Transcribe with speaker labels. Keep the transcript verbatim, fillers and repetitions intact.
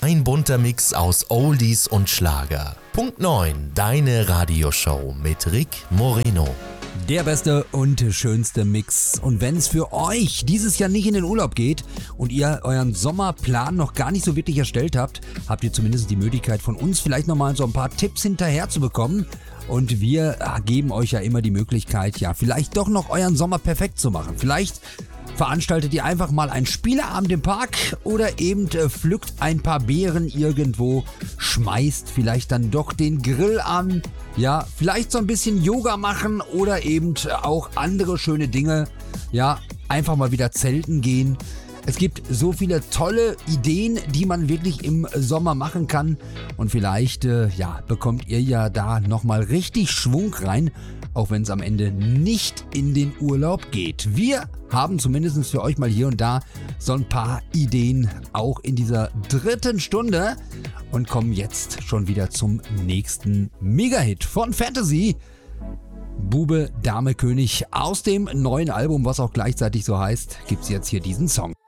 Speaker 1: Ein bunter Mix aus Oldies und Schlager. Punkt neun, deine Radioshow mit Rick Moreno.
Speaker 2: Der beste und schönste Mix. Und wenn es für euch dieses Jahr nicht in den Urlaub geht und ihr euren Sommerplan noch gar nicht so wirklich erstellt habt, habt ihr zumindest die Möglichkeit von uns vielleicht nochmal so ein paar Tipps hinterher zu bekommen. Und wir geben euch ja immer die Möglichkeit, ja, vielleicht doch noch euren Sommer perfekt zu machen. Vielleicht veranstaltet ihr einfach mal einen Spieleabend im Park oder eben äh, pflückt ein paar Beeren irgendwo, schmeißt vielleicht dann doch den Grill an, ja, vielleicht so ein bisschen Yoga machen oder eben auch andere schöne Dinge, ja, einfach mal wieder zelten gehen. Es gibt so viele tolle Ideen, die man wirklich im Sommer machen kann und vielleicht, äh, ja, bekommt ihr ja da nochmal richtig Schwung rein, auch wenn es am Ende nicht in den Urlaub geht. Wir haben zumindest für euch mal hier und da so ein paar Ideen auch in dieser dritten Stunde und kommen jetzt schon wieder zum nächsten Mega-Hit von Fantasy. Bube, Dame, König aus dem neuen Album, was auch gleichzeitig so heißt, gibt's jetzt hier diesen Song.